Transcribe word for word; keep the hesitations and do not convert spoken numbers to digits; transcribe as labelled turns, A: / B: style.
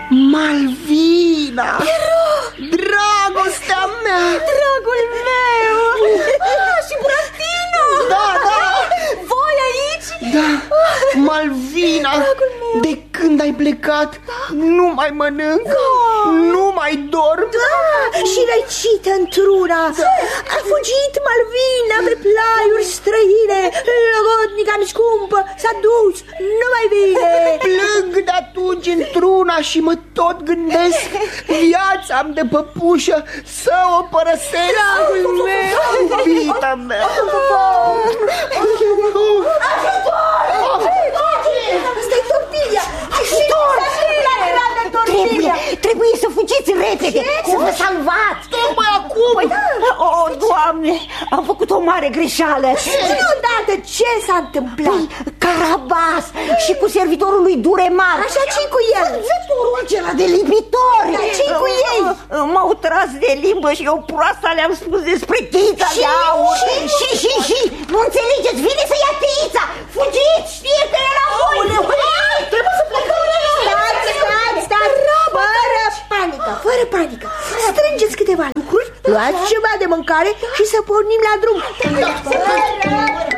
A: Malvina! Dragostea mea!
B: Dragul meu! Ah, și Buratino!
A: Da, da!
B: Voi aici?
A: Da, Malvina, de când ai plecat, nu mai mănânc, nu mai dorm.
C: Da, și răcită într-una. A fugit Malvina pe plaiuri străine. Logodnica-mi scumpă s-a dus, nu mai vine.
A: Plâng de atunci într-una și mă tot gândesc, viața-mi de păpușă să o părăsesc. Dragul meu, iubita mea.
C: Asta-i tortilla. Ajutor!
B: Trebuie, trebuie să fugiți repede, să vă salvați.
A: Tocmai acum.
B: Păi, o, oh, Doamne, am făcut o mare greșeală.
C: Și odată ce s-a întâmplat?
B: Păi, Carabas și cu servitorul lui Duremar.
C: Așa, ce cu el?
B: Văzătorul acela de lipitori.
C: Dar ce cu ei?
B: M-au tras de limbă și eu proasta le-am spus despre tița de aur. Și, și, și, nu înțelegeți, vine să ia tița. Fugiți, știe că e la voi.
C: Trebuie să plecăm. Stați, stați, stați. Fără panică, fără panică. Strângeți câteva lucruri, luați ceva de mâncare și să pornim la drum.